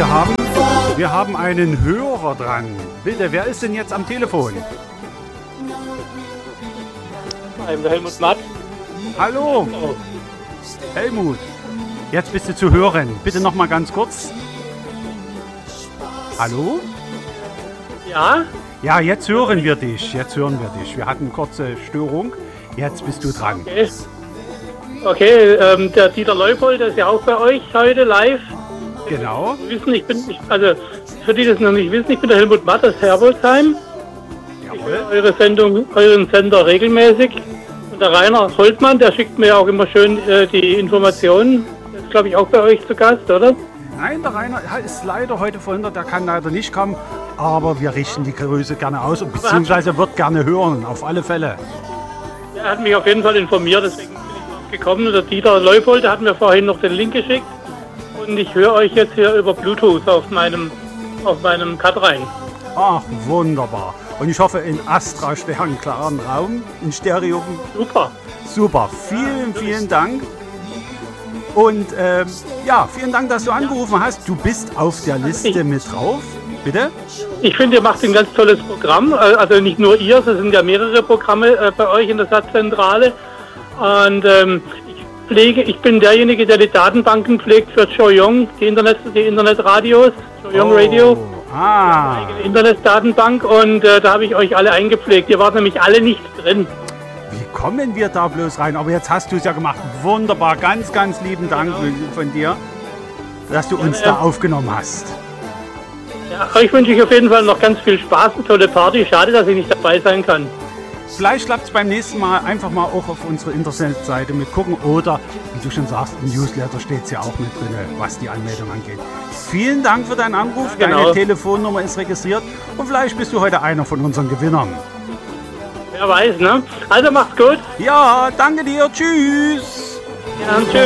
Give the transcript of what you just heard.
wir haben einen Hörer dran. Bitte, wer ist denn jetzt am Telefon? Helmut Matt. Hallo, Helmut. Jetzt bist du zu hören. Bitte noch mal ganz kurz. Hallo? Ja? Ja, jetzt hören wir dich. Wir hatten kurze Störung. Jetzt bist du dran. Okay, der Dieter Leupold, der ist ja auch bei euch heute live. Genau. Also für die das noch nicht wissen, ich bin der Helmut Matt aus Herbolzheim. Jawohl. Ich höre euren Sender regelmäßig. Und der Rainer Holtmann, der schickt mir auch immer schön die Informationen. Der ist, glaube ich, auch bei euch zu Gast, oder? Nein, der Rainer ist leider heute verhindert, der kann leider nicht kommen. Aber wir richten die Grüße gerne aus, beziehungsweise wird gerne hören, auf alle Fälle. Er hat mich auf jeden Fall informiert, deswegen bin ich drauf gekommen. Der Dieter Leupold, der hat mir vorhin noch den Link geschickt. Und ich höre euch jetzt hier über Bluetooth auf meinem Cut rein. Ach, wunderbar. Und ich hoffe in Astra-sternklaren Raum, in Stereo. Super. Super, vielen Dank. Und vielen Dank, dass du angerufen hast. Du bist auf der Liste mit drauf. Bitte? Ich finde, ihr macht ein ganz tolles Programm. Also nicht nur ihr, es sind ja mehrere Programme bei euch in der Satzzentrale. Und ich bin derjenige, der die Datenbanken pflegt für Joyong, die Internetradios, Joyong Radio. Ah. Eine Internetdatenbank und da habe ich euch alle eingepflegt. Ihr wart nämlich alle nicht drin. Wie kommen wir da bloß rein? Aber jetzt hast du es ja gemacht. Wunderbar, ganz lieben Dank von dir, dass du uns da aufgenommen hast. Ja, euch wünsche ich auf jeden Fall noch ganz viel Spaß, eine tolle Party. Schade, dass ich nicht dabei sein kann. Vielleicht klappt es beim nächsten Mal einfach mal auch auf unsere Internetseite mit gucken oder, wie du schon sagst, im Newsletter steht es ja auch mit drin, was die Anmeldung angeht. Vielen Dank für deinen Anruf, ja, genau. Deine Telefonnummer ist registriert und vielleicht bist du heute einer von unseren Gewinnern. Wer weiß, ne? Also macht's gut. Ja, danke dir, tschüss. Ja, tschüss.